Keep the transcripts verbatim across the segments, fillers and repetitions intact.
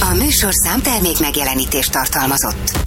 A műsor számtermék megjelenítést tartalmazott.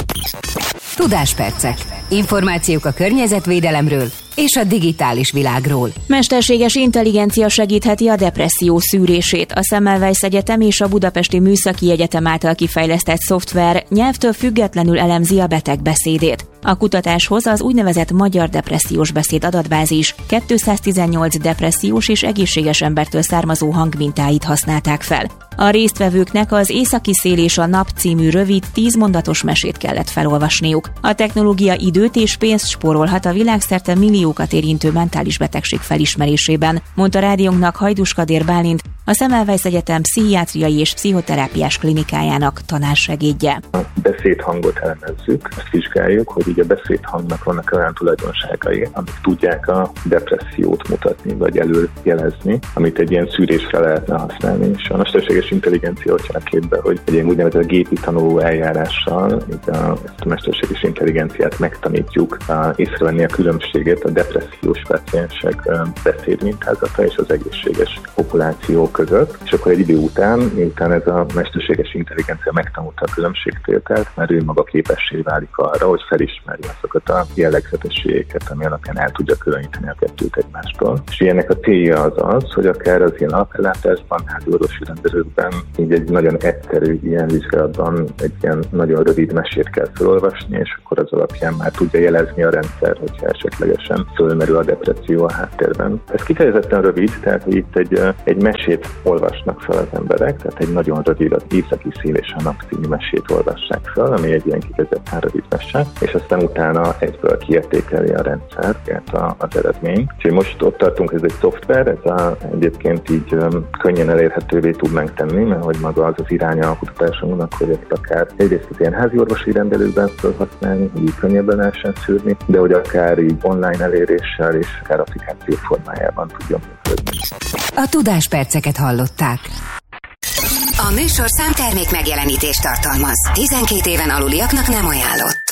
Tudáspercek. Információk a környezetvédelemről és a digitális világról. Mesterséges intelligencia segítheti a depresszió szűrését. A Semmelweis Egyetem és a Budapesti Műszaki Egyetem által kifejlesztett szoftver nyelvtől függetlenül elemzi a beteg beszédét. A kutatáshoz az úgynevezett Magyar Depressziós Beszéd adatbázis kétszáztizennyolc depressziós és egészséges embertől származó hangmintáit használták fel. A résztvevőknek az Északi szél és a nap című rövid, tízmondatos mesét kellett felolvasniuk. A technológia időt és pénzt spórolhat a világszerte milliókat érintő mentális betegség felismerésében, mondta rádiónknak Hajdús Kadér Bálint, a Semmelweis Egyetem pszichiátriai és pszichoterápiás klinikájának tanársegédje. A beszédhangot elemezzük, azt vizsgáljuk, hogy így a beszédhangnak vannak olyan tulajdonságai, amik tudják a depressziót mutatni, vagy előjelezni, amit egy ilyen szűrésre lehetne használni. És a mesterséges intelligencia ott jön a képbe, hogy egy ilyen úgynevezett gépi tanuló eljárással a, ezt a mesterséges intelligenciát megtanítjuk a, észrevenni a különbséget a depressziós páciensek beszédmintázata és az egészséges populáció között, és akkor egy idő után, miután ez a mesterséges intelligencia megtanulta a különbségtételt, mert ő maga képessé válik arra, hogy felismeri azokat a jellegzetességeket, ami alapján el tudja különíteni a kettőt egymástól. És ilyennek a célja az az, hogy akár az ilyen alapellátásban, házi orvosi rendelőkben, így egy nagyon egyszerű ilyen vizsgálatban egy ilyen nagyon rövid mesét kell felolvasni, és akkor az alapján már tudja jelezni a rendszer, hogyha esetlegesen fölmerül a depresszió a háttérben. Ez kifejezetten rövid, tehát itt egy, egy mesét olvasnak fel az emberek, tehát egy nagyon rövid, az Északi szél és a nap című mesét olvassák fel, ami egy ilyen kifejezetten rövid mese, és aztán utána egyből kiértékeli a rendszer, tehát az eredményt. Úgyhogy most ott tartunk, ez egy szoftver, ez a, egyébként így um, könnyen elérhetővé tudnánk tenni, mert hogy maga az az iránya a kutatásunknak, hogy ezt akár egyrészt az ilyen házi orvosi rendelőkben felhasználni, hogy így könnyebben lehessen szűrni, de hogy akár így online eléréssel és akár applikáció formájában tudjon működni. A Tudásperceket hallották. A műsor számtermék megjelenítést tartalmaz. tizenkét éven aluliaknak nem ajánlott.